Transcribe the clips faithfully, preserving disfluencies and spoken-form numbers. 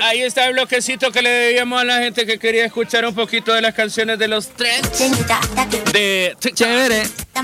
ahí está el bloquecito que le debíamos a la gente que quería escuchar un poquito de las canciones de los trends. De chévere.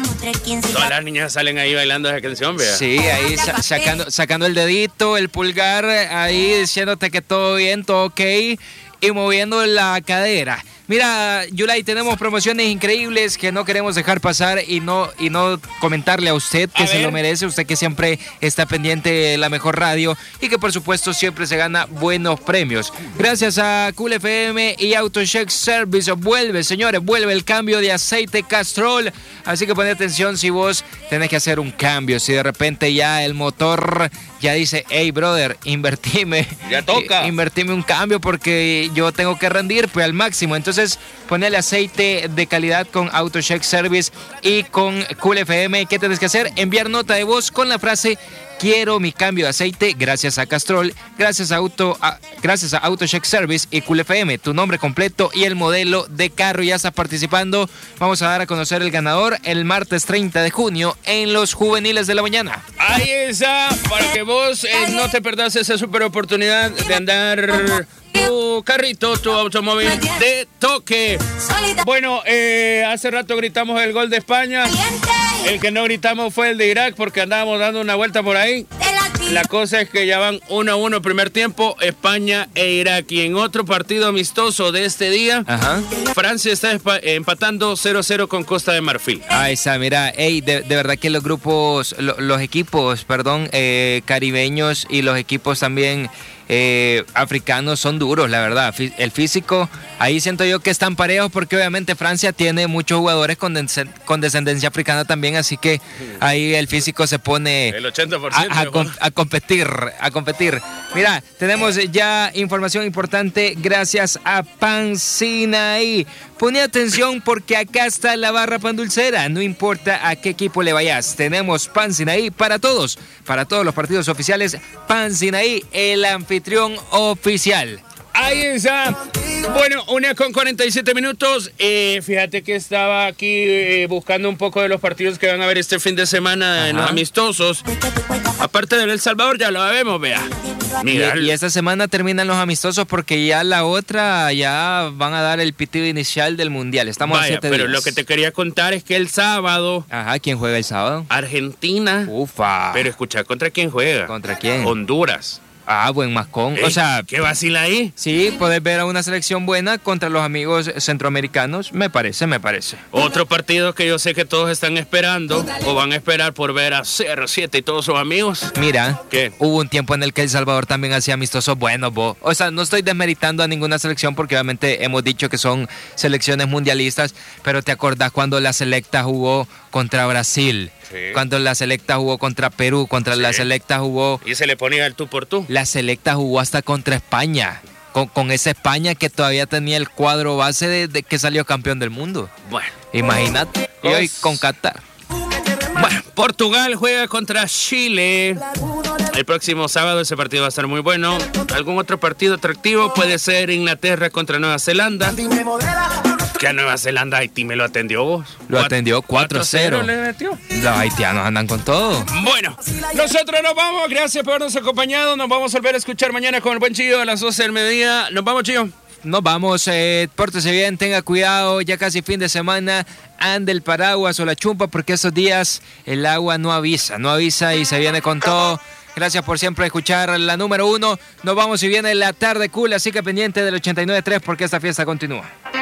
Todas las niñas salen ahí bailando esa canción, vea. Sí, ahí sa- sacando, sacando el dedito, el pulgar, ahí diciéndote que todo bien, todo ok, y moviendo la cadera. Mira, Yulay, tenemos promociones increíbles que no queremos dejar pasar y no, y no comentarle a usted que A se ver. lo merece, usted que siempre está pendiente de la mejor radio y que por supuesto siempre se gana buenos premios. Gracias a Cool F M y AutoCheck Service, vuelve, señores, vuelve el cambio de aceite Castrol, así que pone atención si vos tenés que hacer un cambio, si de repente ya el motor ya dice, hey brother, invertime. Ya toca. Invertime un cambio porque yo tengo que rendir pues al máximo. Entonces, ponele aceite de calidad con AutoCheck Service y con Cool F M. ¿Qué tienes que hacer? Enviar nota de voz con la frase quiero mi cambio de aceite gracias a Castrol, gracias a Auto, a, gracias a AutoCheck Service y Cool F M. Tu nombre completo y el modelo de carro. Ya estás participando. Vamos a dar a conocer el ganador el martes treinta de junio en los juveniles de la mañana. Ahí está, para que vos eh, no te perdás esa super oportunidad de andar tu carrito, tu automóvil de toque. Bueno, eh, hace rato gritamos el gol de España. El que no gritamos fue el de Irak porque andábamos dando una vuelta por ahí. La cosa es que ya van uno a uno primer tiempo, España e Irak. Y en otro partido amistoso de este día, Ajá. Francia está espa- empatando cero a cero con Costa de Marfil. Ahí está, mira, ey, de, de verdad que los grupos, lo- los equipos, perdón, eh, caribeños y los equipos también eh, africanos son duros, la verdad. Fí- El físico, ahí siento yo que están parejos porque obviamente Francia tiene muchos jugadores con, desen- con descendencia africana también, así que ahí el físico se pone El ochenta por a, ciento. a com- a competir, a competir. Mira, tenemos ya información importante gracias a Pan Sinaí. Pone atención porque acá está la barra pan dulcera. No importa a qué equipo le vayas, tenemos Pan Sinaí para todos, para todos los partidos oficiales. Pan Sinaí, el anfitrión oficial. Ahí está. Bueno, una con cuarenta y siete minutos. Eh, fíjate que estaba aquí eh, buscando un poco de los partidos que van a haber este fin de semana. Ajá. En los amistosos. Aparte del El Salvador, ya lo vemos, vea. Mira, Y, y esta semana terminan los amistosos porque ya la otra ya van a dar el pitido inicial del mundial. Estamos a vaya, siete pero días. lo que te quería contar es que el sábado, Ajá, ¿quién juega el sábado? Argentina. Ufa. Pero escucha, ¿contra quién juega? ¿Contra quién? Honduras. Ah, buen mascón. Ey, O sea, ¿qué vacila ahí? sí, poder ver a una selección buena contra los amigos centroamericanos, me parece, me parece. Otro partido que yo sé que todos están esperando o van a esperar por ver a C R siete y todos sus amigos. Mira, ¿Qué? hubo un tiempo en el que El Salvador también hacía amistosos buenos, bo. O sea, no estoy desmeritando a ninguna selección porque obviamente hemos dicho que son selecciones mundialistas, pero ¿te acordás cuando la selecta jugó contra Brasil? Sí. Cuando la selecta jugó contra Perú, contra Sí. la selecta jugó... Y se le ponía el tú por tú. La selecta jugó hasta contra España. Con, con esa España que todavía tenía el cuadro base de, de que salió campeón del mundo. Bueno. Imagínate. Y hoy Cos- con Qatar. Bueno, Portugal juega contra Chile. El próximo sábado ese partido va a estar muy bueno. ¿Algún otro partido atractivo? Puede ser Inglaterra contra Nueva Zelanda. Que a Nueva Zelanda Haití me lo atendió vos. Lo atendió cuatro a cero. le metió. Los haitianos andan con todo. Bueno, nosotros nos vamos. Gracias por habernos acompañado. Nos vamos a volver a escuchar mañana con el buen Chillo a las doce del mediodía. Nos vamos, Chillo. Nos vamos, eh, pórtese bien, tenga cuidado, ya casi fin de semana, ande el paraguas o la chumpa porque estos días el agua no avisa, no avisa y se viene con todo. Gracias por siempre escuchar la número uno. Nos vamos y viene la tarde cool, así que pendiente del ochenta y nueve punto tres porque esta fiesta continúa.